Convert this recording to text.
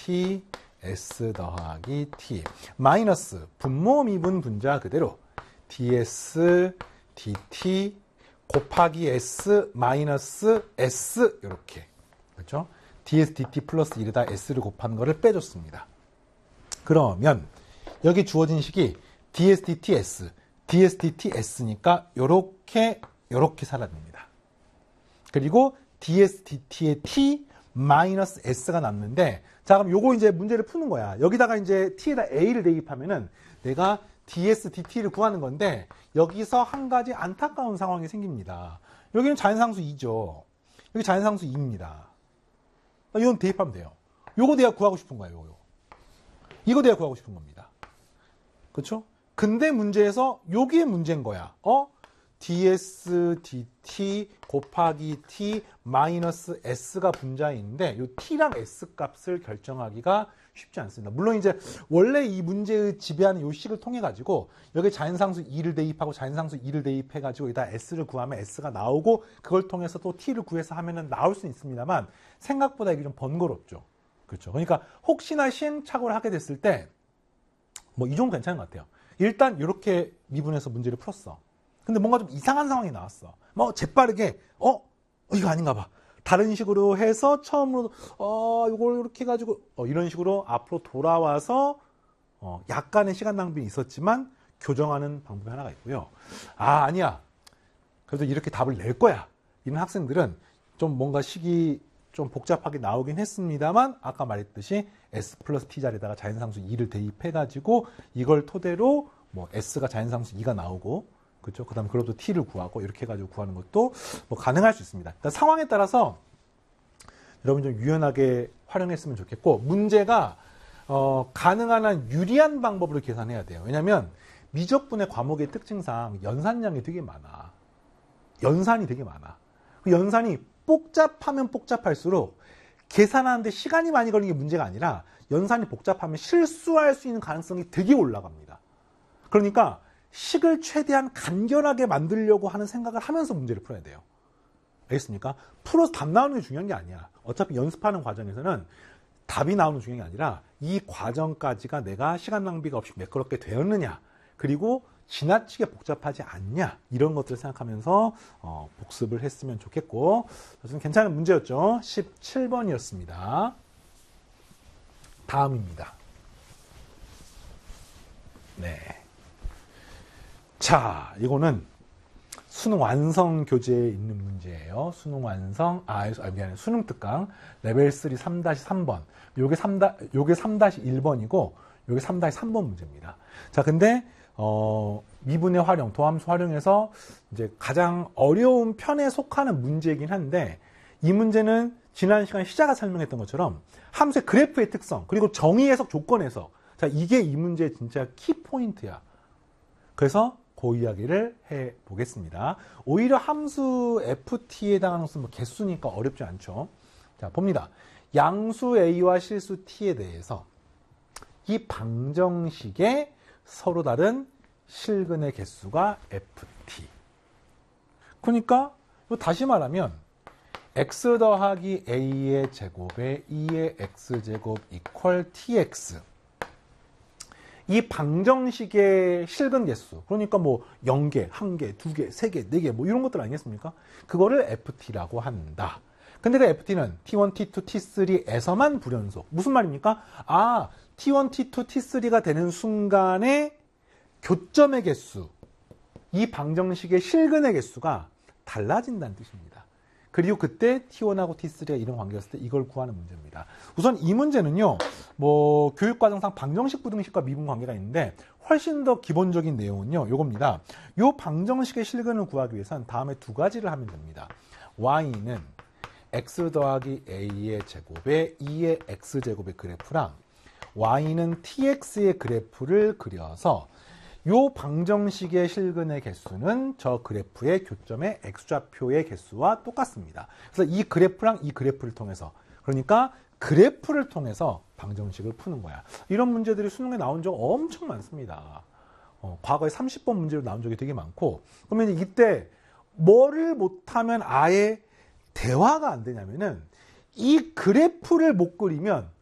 dt s 더하기 t 마이너스 분모 미분 분자 그대로 ds dt 곱하기 s 마이너스 s 이렇게 그렇죠? ds dt 플러스 1에다 s를 곱한 거를 빼줬습니다. 그러면 여기 주어진 식이 ds dt s ds dt s니까 요렇게 사라집니다. 그리고 ds dt의 t 마이너스 s가 남는데 자 그럼 요거 이제 문제를 푸는 거야. 여기다가 이제 t에다 a를 대입하면은 내가 ds dt를 구하는 건데 여기서 한 가지 안타까운 상황이 생깁니다. 여기는 자연상수 2죠. 여기 자연상수 2입니다. 이건 대입하면 돼요. 요거 내가 구하고 싶은 거예요. 요거. 이거 내가 구하고 싶은 겁니다. 그렇죠? 근데 문제에서 요게 문제인 거야. ds dt 곱하기 t 마이너스 s가 분자인데 요 t랑 s 값을 결정하기가 쉽지 않습니다. 물론 이제 원래 이 문제의 지배하는 요 식을 통해 가지고 여기 자연상수 2를 대입하고 자연상수 2를 대입해 가지고 여기다 s를 구하면 s가 나오고 그걸 통해서 또 t를 구해서 하면은 나올 수는 있습니다만 생각보다 이게 좀 번거롭죠. 그렇죠. 그러니까 혹시나 시행착오를 하게 됐을 때 뭐 이 정도 괜찮은 것 같아요. 일단 이렇게 미분해서 문제를 풀었어. 근데 뭔가 좀 이상한 상황이 나왔어. 뭐 재빠르게 이거 아닌가 봐. 다른 식으로 해서 처음으로 이걸 이렇게 해가지고 이런 식으로 앞으로 돌아와서 약간의 시간 낭비는 있었지만 교정하는 방법이 하나가 있고요. 아니야. 그래도 이렇게 답을 낼 거야. 이런 학생들은 좀 뭔가 식이 좀 복잡하게 나오긴 했습니다만 아까 말했듯이 s 플러스 t 자리에다가 자연상수 2를 대입해가지고 이걸 토대로 뭐 s가 자연상수 2가 나오고 그렇죠. 그 다음에 그것도 t를 구하고 이렇게 해가지고 구하는 것도 뭐 가능할 수 있습니다. 그러니까 상황에 따라서 여러분 좀 유연하게 활용했으면 좋겠고 문제가 가능한 한 유리한 방법으로 계산해야 돼요. 왜냐하면 미적분의 과목의 특징상 연산량이 되게 많아. 연산이 되게 많아. 그 연산이 복잡하면 복잡할수록 계산하는데 시간이 많이 걸리는 게 문제가 아니라 연산이 복잡하면 실수할 수 있는 가능성이 되게 올라갑니다. 그러니까 식을 최대한 간결하게 만들려고 하는 생각을 하면서 문제를 풀어야 돼요. 알겠습니까? 풀어서 답 나오는 게 중요한 게 아니야. 어차피 연습하는 과정에서는 답이 나오는 게 중요한 게 아니라 이 과정까지가 내가 시간 낭비가 없이 매끄럽게 되었느냐 그리고 지나치게 복잡하지 않냐 이런 것들을 생각하면서 복습을 했으면 좋겠고 좀 괜찮은 문제였죠. 17번이었습니다. 다음입니다. 네. 자, 이거는 수능 완성 교재에 있는 문제예요. 수능 완성, 미안해. 수능 특강 레벨 3 3-3번. 요게 3-1번이고 요게 3-3번 문제입니다. 자, 근데 미분의 활용, 도함수 활용해서 이제 가장 어려운 편에 속하는 문제이긴 한데 이 문제는 지난 시간 시작에 설명했던 것처럼 함수의 그래프의 특성 그리고 정의 해석 조건 해석 자 이게 이 문제의 진짜 키포인트야. 그래서 그 이야기를 해보겠습니다. 오히려 함수 ft에 해당하는 것은 뭐 개수니까 어렵지 않죠. 자 봅니다. 양수 a와 실수 t에 대해서 이 방정식의 서로 다른 실근의 개수가 ft. 그러니까 다시 말하면 x 더하기 a의 제곱에 2의 x제곱 이퀄 tx. 이 방정식의 실근 개수, 그러니까 뭐 0개, 1개, 2개, 3개, 4개 뭐 이런 것들 아니겠습니까? 그거를 ft라고 한다. 근데 그 ft는 t1, t2, t3에서만 불연속. 무슨 말입니까? t1, t2, t3가 되는 순간에 교점의 개수, 이 방정식의 실근의 개수가 달라진다는 뜻입니다. 그리고 그때 t1하고 t3가 이런 관계였을 때 이걸 구하는 문제입니다. 우선 이 문제는요, 뭐 교육과정상 방정식, 부등식과 미분 관계가 있는데 훨씬 더 기본적인 내용은요, 요겁니다. 요 방정식의 실근을 구하기 위해서는 다음에 두 가지를 하면 됩니다. y는 x 더하기 a의 제곱에 2의 x제곱의 그래프랑 y는 tx의 그래프를 그려서 요 방정식의 실근의 개수는 저 그래프의 교점의 x좌표의 개수와 똑같습니다. 그래서 이 그래프랑 이 그래프를 통해서 그러니까 그래프를 통해서 방정식을 푸는 거야. 이런 문제들이 수능에 나온 적 엄청 많습니다. 과거에 30번 문제로 나온 적이 되게 많고 그러면 이때 뭐를 못하면 아예 대화가 안 되냐면은 이 그래프를 못 그리면